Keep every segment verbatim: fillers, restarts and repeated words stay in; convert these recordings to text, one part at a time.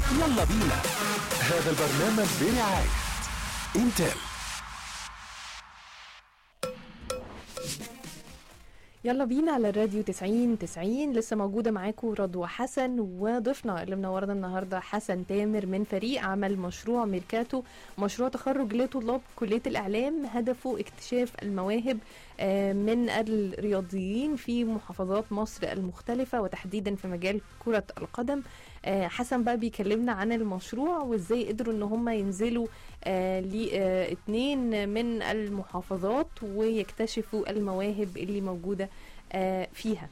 يلا بينا. هذا البرنامج برعاية انتل. يلا بينا على الراديو تسعين تسعين. لسه موجودة معاكم رضوى حسن، وضيفنا اللي منورنا النهاردة حسن تامر من فريق عمل مشروع ميركاتو، مشروع تخرج لطلاب كلية الإعلام هدفه اكتشاف المواهب من الرياضيين في محافظات مصر المختلفة وتحديدا في مجال كرة القدم. حسن بقى بيكلمنا عن المشروع وازاي قدروا ان هم ينزلوا لاثنين من المحافظات ويكتشفوا المواهب اللي موجودة فيها.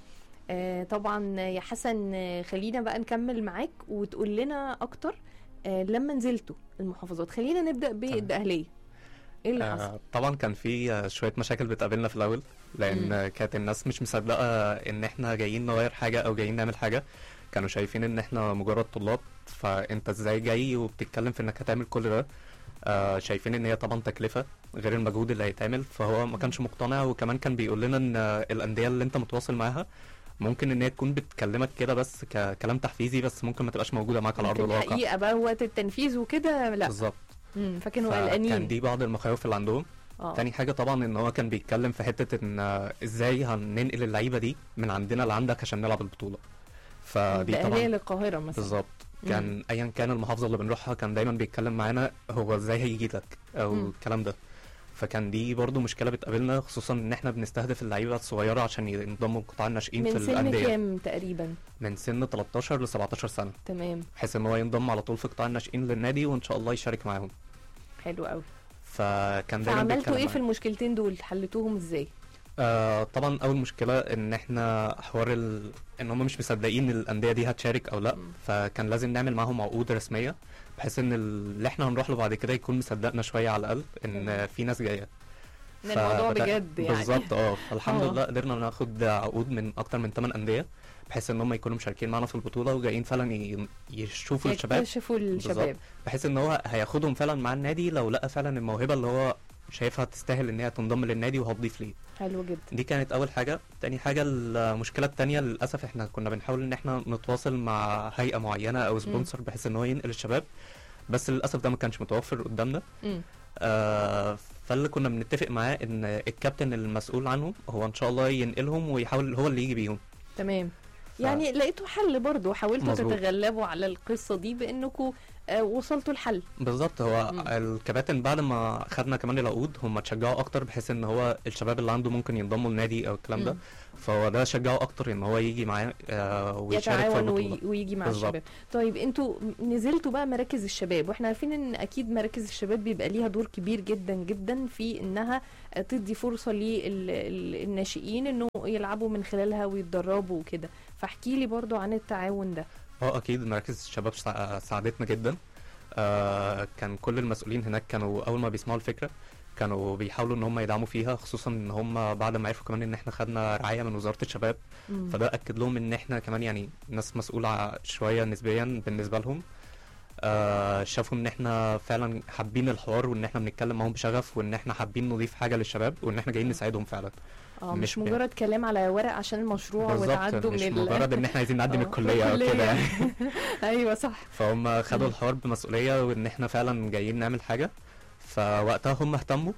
طبعا يا حسن خلينا بقى نكمل معاك وتقول لنا اكتر لما نزلتوا المحافظات. خلينا نبدأ بالدقهلية. ايه اللي حصل؟ آه طبعا كان في شويه مشاكل بتقابلنا في الاول، لان مم. كانت الناس مش مصدقه ان احنا جايين نغير حاجه او جايين نعمل حاجه. كانوا شايفين ان احنا مجرد طلاب، فانت ازاي جاي وبتتكلم في انك هتعمل كل ده. آه شايفين ان هي طبعا تكلفه غير المجهود اللي هيتعمل، فهو ما كانش مقتنع. وكمان كان بيقول لنا ان الانديه اللي انت متواصل معاها ممكن ان هي تكون بتكلمك كده بس ككلام تحفيزي، بس ممكن ما تبقاش موجوده معاك على ارض الواقع. الحقيقه بقى وقت التنفيذ وكده لا بالظبط. امم فكانوا قلقانين. كان دي بعض المخاوف اللي عندهم. أوه. تاني حاجه طبعا ان هو كان بيتكلم في حته ان ازاي هننقل اللعيبه دي من عندنا لعندك عشان نلعب البطوله. فدي طبعا للقاهره مثلا. بالظبط. كان ايا كان المحافظه اللي بنروحها كان دايما بيتكلم معانا هو ازاي هيجي لك او مم. الكلام ده. فكان دي برضو مشكله بتقابلنا، خصوصا ان احنا بنستهدف اللعيبه الصغيره عشان ينضموا لقطاع الناشئين في الانديه. من سن كام تقريبا؟ من سن تلتاشر ل سبعتاشر سنه. تمام. بحيث ان هو ينضم على طول في قطاع الناشئين للنادي وان شاء الله يشارك معاهم. حلو قوي. فكان دايما عملتوا ايه في المشكلتين دول؟ حلتوهم ازاي؟ آه طبعا اول مشكله ان احنا حوار ال... ان هم مش مصدقين الانديه دي هتشارك او لا. م. فكان لازم نعمل معاهم عقود رسميه بحيث ان اللي احنا هنروح له بعد كده يكون مصدقنا شويه على الاقل ان م. في ناس جايه. ان الموضوع بجد يعني. بالظبط. اه الحمد لله قدرنا ناخد عقود من اكتر من ثمانية انديه بحيث ان هم يكونوا مشاركين معانا في البطوله وجايين فعلا ي... يشوفوا الشباب. يكتشفوا الشباب بحيث ان هو هياخدهم فعلا مع النادي لو لقى فعلا الموهبه اللي هو شايفها تستاهل ان هي تنضم للنادي وهتضيف ليه. حلو جدا. دي كانت اول حاجه. تاني حاجه المشكله الثانيه للاسف احنا كنا بنحاول ان احنا نتواصل مع هيئه معينه او سبونسر بحيث ان هو ينقل الشباب، بس للاسف ده ما كانش متوفر قدامنا. آه فاللي كنا بنتفق معاه ان الكابتن المسؤول عنهم هو ان شاء الله ينقلهم ويحاول هو اللي يجي بيهم. تمام. ف... يعني لقيتوا حل برضو، حاولتوا مزبوط. تتغلبوا على القصه دي بانكم آه وصلتوا الحل. بالظبط. هو م. الكباتن بعد ما خدنا كمان العقود هم تشجعوا اكتر بحيث ان هو الشباب اللي عنده ممكن ينضموا للنادي او الكلام م. ده، فهو ده شجعه اكتر ان هو يجي معاه آه ويشارك في البطوله ويجي مع بالزبط. الشباب. طيب انتوا نزلتوا بقى مراكز الشباب، واحنا عارفين ان اكيد مراكز الشباب بيبقى ليها دور كبير جدا جدا في انها تدي فرصه للناشئين انه يلعبوا من خلالها ويتدربوا وكده، فاحكي لي برضو عن التعاون ده. اه اكيد مراكز الشباب ساعدتنا جدا. آه كان كل المسؤولين هناك كانوا اول ما بيسمعوا الفكره كانوا بيحاولوا ان هم يدعموا فيها، خصوصا ان هم بعد ما عرفوا كمان ان احنا خدنا رعايه من وزاره الشباب. مم. فده اكد لهم ان احنا كمان يعني ناس مسؤوله شويه نسبيا بالنسبه لهم. آه شافوا ان احنا فعلا حابين الحوار وان احنا بنتكلم معاهم بشغف وان احنا حابين نضيف حاجه للشباب وان احنا جايين نساعدهم فعلا. اه مش, مش مجرد كلام على ورق عشان المشروع وتعدوا من مش مجرد ان احنا عايزين نعدي من الكليه او كده يعني. ايوه صح. فهم خدوا الحوار بمسؤوليه وان احنا فعلا جايين نعمل حاجه، فوقتها هم اهتموا.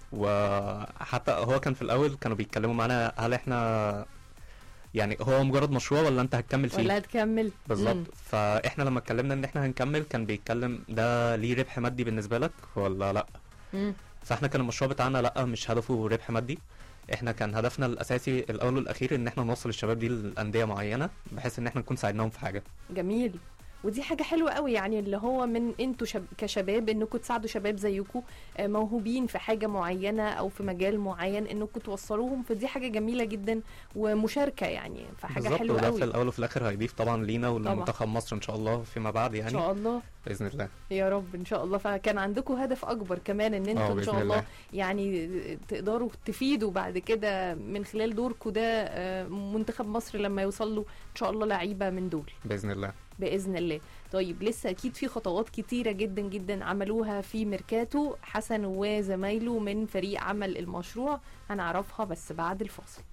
وحتى هو كان في الاول كانوا بيتكلموا معانا هل احنا يعني هو مجرد مشروع ولا انت هتكمل فيه ولا هتكمل بالظبط. فاحنا لما اتكلمنا ان احنا هنكمل كان بيتكلم ده ليه ربح مادي بالنسبه لك ولا لا. مم. فاحنا كان المشروع بتاعنا لا مش هدفه ربح مادي، احنا كان هدفنا الاساسي الاول والاخير ان احنا نوصل الشباب دي لانديه معينه بحيث ان احنا نكون ساعدناهم في حاجه. جميل. ودي حاجة حلوة قوي يعني اللي هو من انتوا شب... كشباب انكم تساعدوا شباب زيكم موهوبين في حاجة معينة او في مجال معين انكم توصلوهم، فدي حاجة جميلة جدا ومشاركة يعني، فحاجة حلوة قوي. وده في الاول وفي الاخر هيضيف طبعا لينا ولمنتخب مصر ان شاء الله فيما بعد يعني. ان شاء الله باذن الله يا رب ان شاء الله. فكان عندكم هدف اكبر كمان ان انتوا ان شاء الله, الله يعني تقدروا تفيدوا بعد كده من خلال دوركم ده منتخب مصر لما يوصل له ان شاء الله لعيبة من دول باذن الله باذن الله. طيب لسه اكيد في خطوات كتيره جدا جدا عملوها في ميركاتو حسن وزمايله من فريق عمل المشروع، هنعرفها بس بعد الفاصل.